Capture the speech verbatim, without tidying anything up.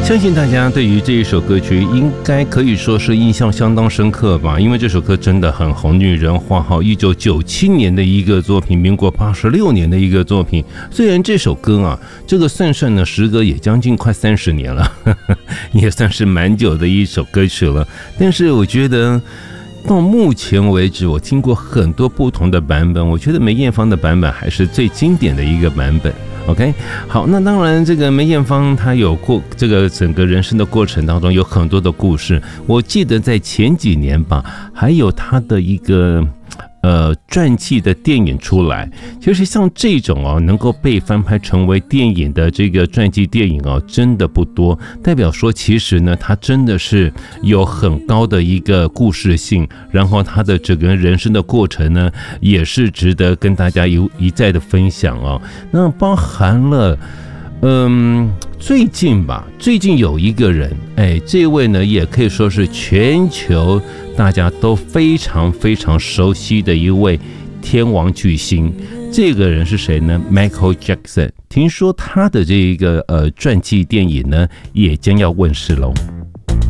相信大家对于这一首歌曲应该可以说是印象相当深刻吧，因为这首歌真的很红。女人花号一九九七年的一个作品，民国八十六年的一个作品。虽然这首歌啊，这个算算呢，时隔也将近快三十年了，呵呵，也算是蛮久的一首歌曲了。但是我觉得到目前为止，我听过很多不同的版本，我觉得梅艳芳的版本还是最经典的一个版本。OK， 好，那当然，这个梅艳芳她有过这个整个人生的过程当中有很多的故事。我记得在前几年吧，还有她的一个呃传记的电影出来。其实像这种哦，能够被翻拍成为电影的这个传记电影哦，真的不多。代表说，其实呢，它真的是有很高的一个故事性，然后它的整个人生的过程呢，也是值得跟大家一一再的分享哦。那包含了。嗯，最近吧，最近有一个人，哎，这位呢也可以说是全球大家都非常非常熟悉的一位天王巨星。这个人是谁呢 ？Michael Jackson。听说他的这个呃传记电影呢，也将要问世喽。